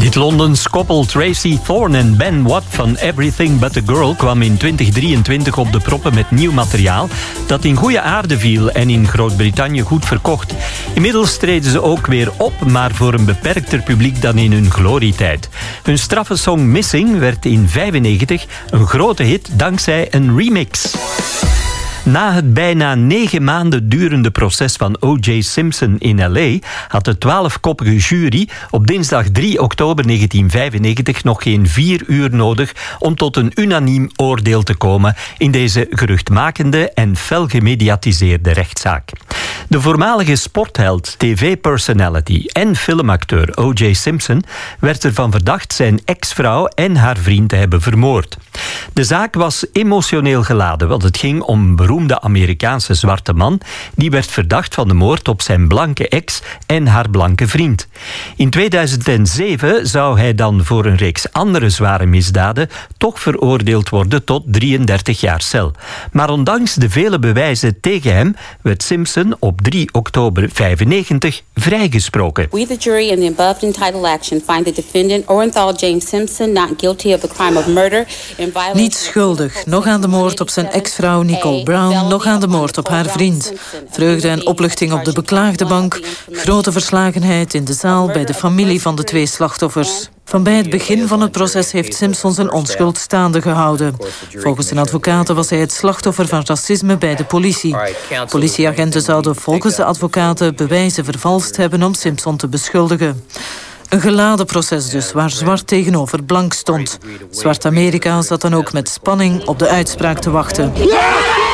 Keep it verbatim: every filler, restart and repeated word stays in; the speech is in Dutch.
Het Londens koppel Tracy Thorn en Ben Watt van Everything But A Girl kwam in twintig drieëntwintig op de proppen met nieuw materiaal dat in goede aarde viel en in Groot-Brittannië goed verkocht. Inmiddels treden ze ook weer op, maar voor een beperkter publiek dan in hun glorietijd. Hun straffe song Missing werd in vijfennegentig een grote hit dankzij een remix. Na het bijna negen maanden durende proces van O J Simpson in L A had de twaalfkoppige jury op dinsdag drie oktober negentien vijfennegentig nog geen vier uur nodig om tot een unaniem oordeel te komen in deze geruchtmakende en fel gemediatiseerde rechtszaak. De voormalige sportheld, tv-personality en filmacteur O J Simpson werd ervan verdacht zijn ex-vrouw en haar vriend te hebben vermoord. De zaak was emotioneel geladen, want het ging om een beroemde Amerikaanse zwarte man die werd verdacht van de moord op zijn blanke ex en haar blanke vriend. In tweeduizend zeven zou hij dan voor een reeks andere zware misdaden toch veroordeeld worden tot drieëndertig jaar cel. Maar ondanks de vele bewijzen tegen hem werd Simpson op drie oktober vijfennegentig vrijgesproken. We, the jury in the above entitled action, find the defendant Orenthal James Simpson not guilty of the crime of murder. Niet schuldig, nog aan de moord op zijn ex-vrouw Nicole Brown, nog aan de moord op haar vriend. Vreugde en opluchting op de beklaagde bank, grote verslagenheid in de zaal bij de familie van de twee slachtoffers. Van bij het begin van het proces heeft Simpson zijn onschuld staande gehouden. Volgens zijn advocaten was hij het slachtoffer van racisme bij de politie. Politieagenten zouden volgens de advocaten bewijzen vervalst hebben om Simpson te beschuldigen. Een geladen proces dus, waar zwart tegenover blank stond. Zwart Amerika zat dan ook met spanning op de uitspraak te wachten.